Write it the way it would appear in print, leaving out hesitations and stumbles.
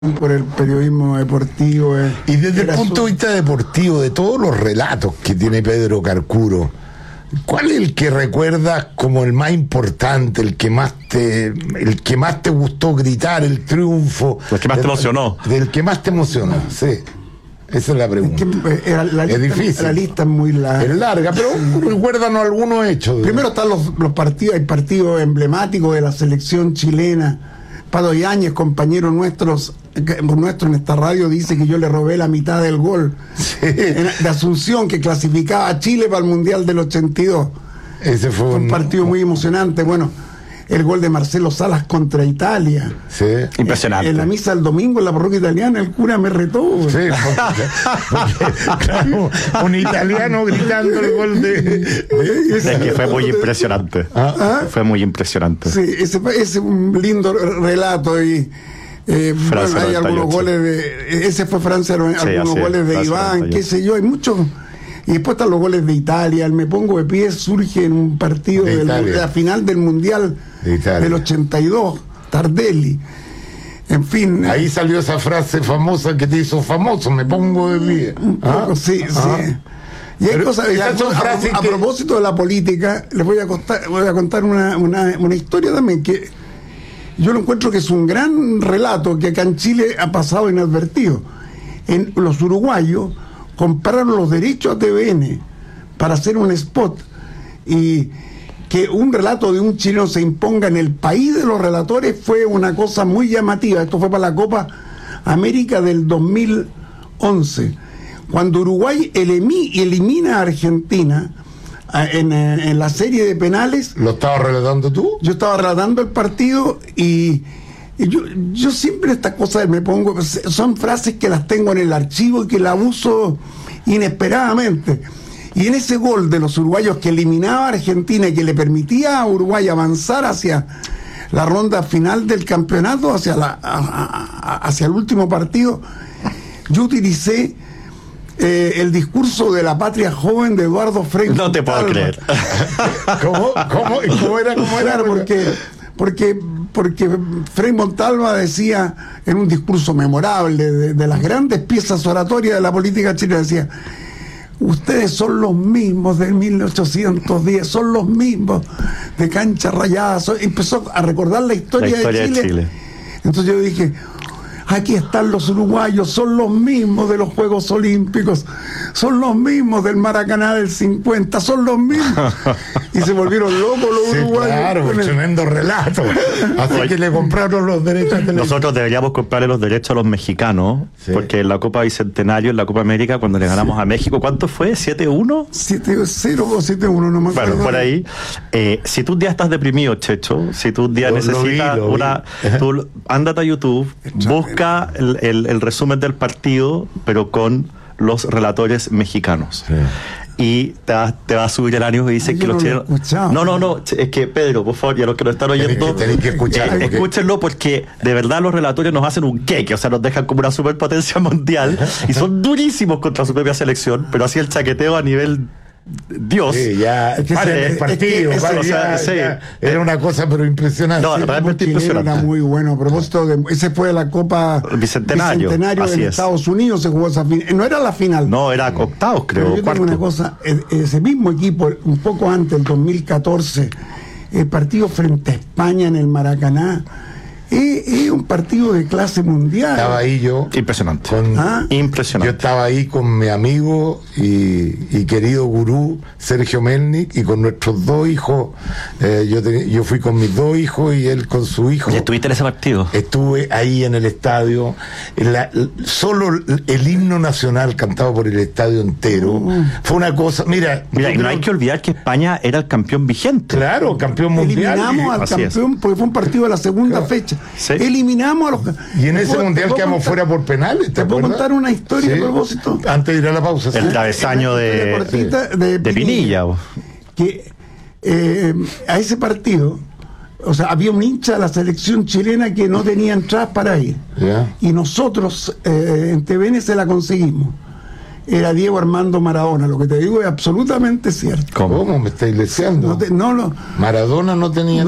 por el periodismo deportivo. Y desde el punto de vista deportivo, de todos los relatos que tiene Pedro Carcuro, ¿cuál es el que recuerdas como el más importante, el que más te gustó gritar, el triunfo? El que más te emocionó. Del que más te emocionó, sí. Esa es la pregunta. Es difícil. La lista es muy larga. Es larga, pero recuérdanos algunos hechos. Primero están los partidos, hay partidos emblemáticos de la selección chilena. Pado Yáñez, compañero nuestro en esta radio, dice que yo le robé la mitad del gol de Asunción, que clasificaba a Chile para el Mundial del 82. Ese fue un partido muy emocionante. Bueno, el gol de Marcelo Salas contra Italia. Sí. Impresionante. En la misa del domingo en la parroquia italiana, el cura me retó. Sí, claro, un italiano gritando el gol de es que fue muy impresionante. Fue muy impresionante. Sí, ese es un lindo relato. Y bueno, hay algunos goles de. Ese fue Francia, algunos goles de Iván, 98. Qué sé yo, hay muchos. Y después están los goles de Italia. El Me Pongo de Pie surge en un partido de la final del Mundial del 82, Tardelli. En fin. Ahí salió esa frase famosa que te hizo famoso, me pongo de pie. Un poco, sí. Y hay cosas, a propósito de la política, les voy a contar una historia también que yo lo encuentro que es un gran relato que acá en Chile ha pasado inadvertido. En los uruguayos compraron los derechos a TVN para hacer un spot, y que un relato de un chileno se imponga en el país de los relatores fue una cosa muy llamativa. Esto fue para la Copa América del 2011, cuando Uruguay elimina a Argentina en la serie de penales. ¿Lo estabas relatando tú? Yo estaba relatando el partido y yo siempre estas cosas me pongo, son frases que las tengo en el archivo y que las uso inesperadamente. Y en ese gol de los uruguayos que eliminaba a Argentina y que le permitía a Uruguay avanzar hacia la ronda final del campeonato, hacia el último partido, yo utilicé el discurso de la patria joven de Eduardo Frei Montalva. No te puedo creer. ¿Cómo era? Porque Frei Montalva decía en un discurso memorable de las grandes piezas oratorias de la política chilena, decía: ustedes son los mismos de 1810, son los mismos de Cancha Rayada. Empezó a recordar la historia de Chile. Entonces yo dije: aquí están los uruguayos, son los mismos de los Juegos Olímpicos, son los mismos del Maracaná del 50, son los mismos. Y se volvieron locos los uruguayos. Claro, un tremendo relato. Así que le compraron los derechos. Nosotros deberíamos comprarle los derechos a los mexicanos, porque en la Copa Bicentenario, en la Copa América, cuando le ganamos a México, ¿cuánto fue? ¿7-1? 7-0 o 7-1, no me acuerdo. Bueno, por ahí. Si tú un día estás deprimido, Checho, si tú un día necesitas tú ándate a YouTube, busca el resumen del partido, pero con los relatores mexicanos. Sí. Y te va a subir el ánimo y dice que los chilenos. No, es que Pedro, por favor, ya los que nos están oyendo, tenés que escuchar, escúchenlo, porque de verdad los relatores nos hacen un queque, o sea, nos dejan como una superpotencia mundial y son durísimos contra su propia selección, pero así el chaqueteo a nivel Dios. Sí, ya el partido, era una cosa pero impresionante. No, realmente impresionante. Era muy bueno. A propósito ese fue la Copa Bicentenario en Estados Unidos, se jugó esa final. No era la final. No, era octavos, creo. Pero yo tengo una cosa, ese mismo equipo, un poco antes, el 2014, el partido frente a España en el Maracaná, es un partido de clase mundial. Estaba ahí yo. Impresionante. Impresionante. Yo estaba ahí con mi amigo y querido gurú Sergio Melnik, y con nuestros dos hijos. Yo fui con mis dos hijos y él con su hijo. ¿Y estuviste en ese partido? Estuve ahí en el estadio. Solo el himno nacional cantado por el estadio entero. Fue una cosa. Mira, y no hay que olvidar que España era el campeón vigente. Claro, campeón mundial. Eliminamos al campeón porque fue un partido de la segunda fecha. Sí. Eliminamos a los. Y en ese mundial quedamos fuera por penales. ¿Te puedo contar una historia a propósito? Antes de ir a la pausa. El travesaño de Pinilla. Que a ese partido, o sea, había un hincha de la selección chilena que no tenía entradas para ir. Y nosotros en TVN se la conseguimos. Era Diego Armando Maradona. Lo que te digo es absolutamente cierto. ¿Cómo me estáis leseando? No, Maradona no tenía.